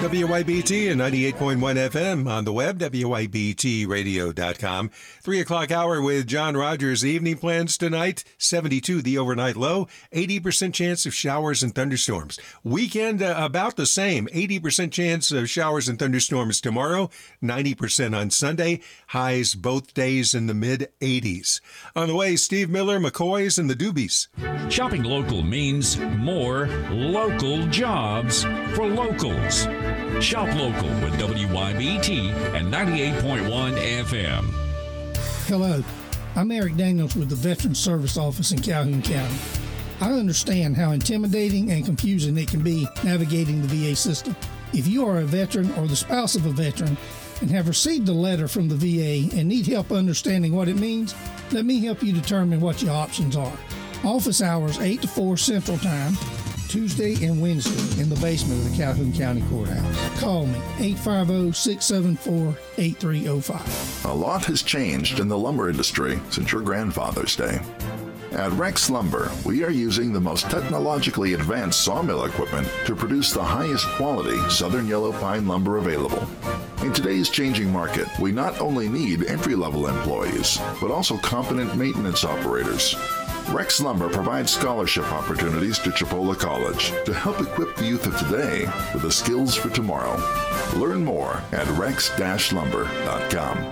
WYBT and 98.1 FM on the web, WYBTradio.com. 3 o'clock hour with John Rogers. Evening plans tonight, 72 the overnight low, 80% chance of showers and thunderstorms. Weekend about the same, 80% chance of showers and thunderstorms tomorrow, 90% on Sunday. Highs both days in the mid-80s. On the way, Steve Miller, McCoys, and the Doobies. Shopping local means more local jobs for locals. Shop local with WYBT and 98.1 FM. Hello, I'm Eric Daniels with the Veterans Service Office in Calhoun County. I understand how intimidating and confusing it can be navigating the VA system. If you are a veteran or the spouse of a veteran and have received a letter from the VA and need help understanding what it means, let me help you determine what your options are. Office hours 8 to 4 Central Time, Tuesday and Wednesday in the basement of the Calhoun County Courthouse. Call me, 850-674-8305. A lot has changed in the lumber industry since your grandfather's day. At Rex Lumber, we are using the most technologically advanced sawmill equipment to produce the highest quality southern yellow pine lumber available. In today's changing market, we not only need entry-level employees, but also competent maintenance operators. Rex Lumber provides scholarship opportunities to Chipola College to help equip the youth of today with the skills for tomorrow. Learn more at rex-lumber.com.